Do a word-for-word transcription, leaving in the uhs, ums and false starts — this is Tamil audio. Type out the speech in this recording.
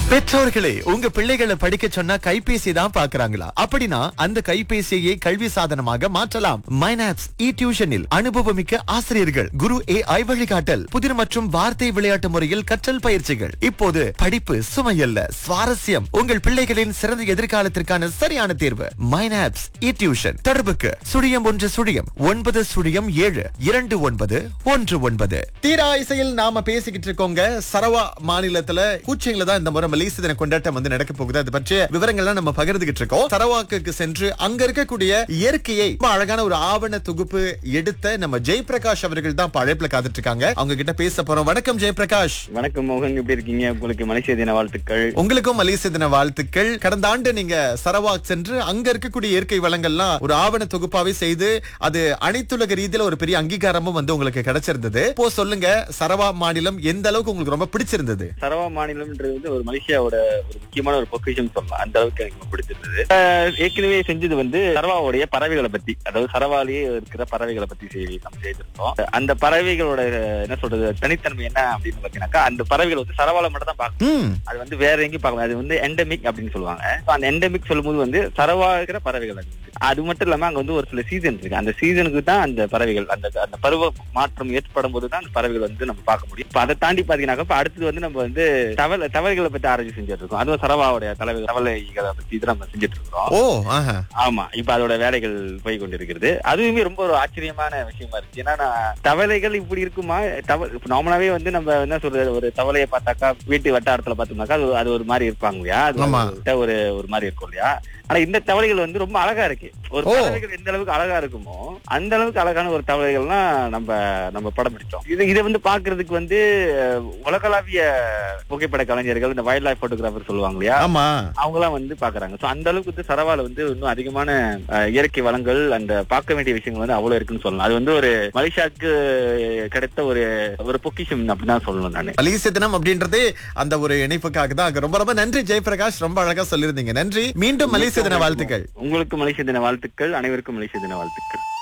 பெற்றோர்களே, உங்க பிள்ளைகளை படிக்க சொன்னா கைபேசி தான் பாக்குறாங்களா? அப்படின்னா அந்த கைபேசியை கல்வி சாதனமாக மாற்றலாம். மைனாப்ஸ் இ டியூஷனில் அனுபவமிக்க ஆசிரியர்கள், குரு ஏ ஐ வழிகாட்டல், புதிர் மற்றும் வார்த்தை விளையாட்டு முறையில் கற்றல் பயிற்சிகள். இப்போது படிப்பு சுமையல்ல, சுவாரஸ்யம். உங்கள் பிள்ளைகளின் சிறந்த எதிர்காலத்திற்கான சரியான தேர்வு மைனாப்ஸ் இ டியூஷன். தொடர்புக்கு சுழியம் ஒன்று சுழியம் ஒன்பது சுழியம் ஏழு இரண்டு ஒன்பது ஒன்று ஒன்பது. தீரா இசையில் நாம பேசிக்கிட்டு இருக்கோங்க. சரவா மாநிலத்துல கூச்சிங்ல தான் இந்த முறை மலேசிய தின கொண்டாட்டம் வந்து நடக்க போகுது. அது பற்றிய விவரங்கள்லாம் நம்ம பகிர்ந்துகிட்டு இருக்கோம். சரவாக்கு சென்று அங்க இருக்கக்கூடிய இயற்கையை ரொம்ப அழகான ஒரு ஆவண தொகுப்பு எடுத்த நம்ம ஜெயபிரகாஷ் அவர்கள் தான் அழைப்புல காத்துட்டு இருக்காங்க. அவங்க கிட்ட பேச போறோம். வணக்கம் ஜெயபிரகாஷ். வணக்கம் மோகன், எப்படி இருக்கீங்க? உங்களுக்கு மலேசிய தின வாழ்த்துக்கள். உங்களுக்கும் மலேசிய தின வாழ்த்துக்கள். கடந்த ஆண்டு நீங்க சரவாக் சென்று அங்க இருக்கக்கூடிய இயற்கை வளங்கள்லாம் ஒரு ஆவண தொகுப்பாவே செய்து அது அனைத்துலக ரீதியில ஒரு பெரிய அங்கீகாரமும் வந்து உங்களுக்கு கிடைச்சிருந்தது. இப்போ சொல்லுங்க, சரவா மாநிலம் எந்த அளவுக்கு உங்களுக்கு ரொம்ப பிடிச்சிருந்தது? சரவா மாநிலம்ன்றது வந்து ஒரு மலேசியாவோட ஒரு முக்கியமான ஒரு பொக்கிஷன் சொல்லலாம். அந்த அளவுக்கு எனக்கு பிடிச்சிருந்தது. ஏற்கனவே செஞ்சது வந்து சரவாவுடைய பறவைகளை பத்தி, அதாவது சரவாலேயே இருக்கிற பறவைகளை பத்தி செய்தி நம்ம செய்திருந்தோம். அந்த பறவைகளோட என்ன சொல்றது தனித்தன்மை என்ன அப்படின்னு பாத்தீங்கன்னாக்கா, அந்த பறவைகள் வந்து சரவால மட்டும் தான் பார்க்கணும். அது வந்து வேற எங்கேயும் பார்க்கலாம். அது வந்து எண்டமிக் அப்படின்னு சொல்லுவாங்க. அந்த எண்டமிக் சொல்லும் போது வந்து சரவா இருக்கிற பறவைகள் அது. அது மட்டும் இல்லாம அங்க வந்து ஒரு சில சீசன் இருக்கு. அந்த சீசனுக்கு தான் அந்த பறவைகள், அந்த அந்த பருவ மாற்றம் ஏற்படும் போது தான் அந்த பறவைகள் வந்து நம்ம பார்க்க முடியும். இப்ப அதை தாண்டி பாத்தீங்கன்னாக்கா அடுத்தது வந்து நம்ம வந்து தவளை தவளைகளை பத்தி ஆராய்ச்சி செஞ்சுட்டு இருக்கோம். அதுவும் சரவாவுடைய தலைவர் தவளைகளை பத்தி இது நம்ம செஞ்சுட்டு இருக்கோம். ஓ, ஆமா. இப்ப அதோட வேலைகள் போய் கொண்டிருக்கிறது. அதுவுமே ரொம்ப ஒரு ஆச்சரியமான விஷயமா இருக்கு. ஏன்னா தவளைகள் இப்படி இருக்குமா? நார்மலாவே வந்து நம்ம என்ன சொல்றது, ஒரு தவளையை பார்த்தாக்கா வீட்டு வட்டாரத்துல பார்த்தோம்னாக்கா அது அது ஒரு மாதிரி இருப்பாங்க இல்லையா? அது ஒரு ஒரு மாதிரி இருக்கும் இல்லையா? ஆனா இந்த தவளைகள் வந்து ரொம்ப அழகா இருக்கு. ஒரு தவளைகள் எந்த அளவுக்கு அழகா இருக்குமோ அந்த அளவுக்கு அழகான ஒரு தவளைகள்லாம் நம்ம நம்ம படம் பிடிச்சோம். இது இதை வந்து பாக்குறதுக்கு வந்து உலகளாவிய புகைப்பட கலைஞர்கள், இந்த வைல்ட் லைஃப் போட்டோகிராஃபர் சொல்லுவாங்க இல்லையா, அவங்க எல்லாம் வந்து பாக்குறாங்க. சோ அந்த அளவுக்கு வந்து சரவால வந்து இன்னும் அதிகமான இயற்கை வளங்கள், அந்த பார்க்க வேண்டிய விஷயங்கள் வந்து அவ்வளவு இருக்குன்னு சொல்லலாம். அது வந்து ஒரு மலேசியாவுக்கு கிடைத்த ஒரு ஒரு பொக்கிஷம் அப்படிதான் சொல்லணும். நான் மலேசிய தினம் அப்படின்றது அந்த ஒரு இணைப்புக்காக தான். ரொம்ப ரொம்ப நன்றி ஜெயபிரகாஷ், ரொம்ப அழகா சொல்லியிருந்தீங்க. நன்றி. மீண்டும் மலேசிய தின வாழ்த்துக்கள். உங்களுக்கு மலேசிய தின வாழ்த்துக்கள். அனைவருக்கும் மலேசிய தின வாழ்த்துக்கள்.